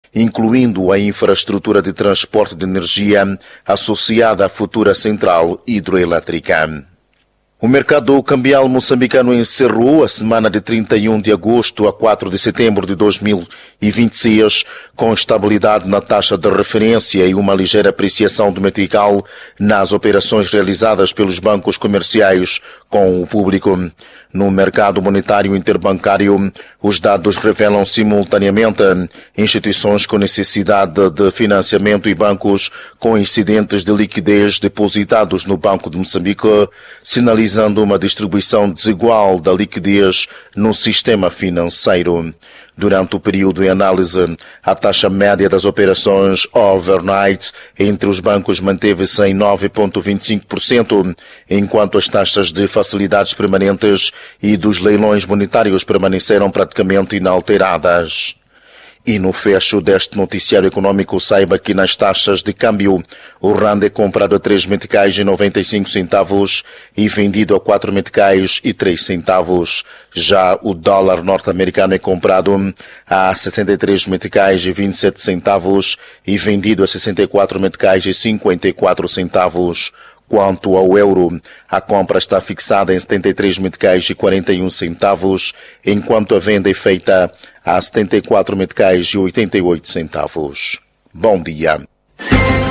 incluindo a infraestrutura de transporte de energia associada à futura central hidroelétrica. O mercado cambial moçambicano encerrou a semana de 31 de agosto a 4 de setembro de 2026 com estabilidade na taxa de referência e uma ligeira apreciação do metical nas operações realizadas pelos bancos comerciais com o público. No mercado monetário interbancário, os dados revelam simultaneamente instituições com necessidade de financiamento e bancos com excedentes de liquidez depositados no Banco de Moçambique, sinalizando uma distribuição desigual da liquidez no sistema financeiro. Durante o período em análise, a taxa média das operações overnight entre os bancos manteve-se em 9,25%, enquanto as taxas de facilidades permanentes e dos leilões monetários permaneceram praticamente inalteradas. E no fecho deste noticiário econômico, saiba que nas taxas de câmbio, o rand é comprado a 3 meticais e 95 centavos e vendido a 4 meticais e 3 centavos. Já o dólar norte-americano é comprado a 63 meticais e 27 centavos e vendido a 64 meticais e 54 centavos. Quanto ao euro, a compra está fixada em 73 meticais e 41 centavos, enquanto a venda é feita a 74 meticais e 88 centavos. Bom dia.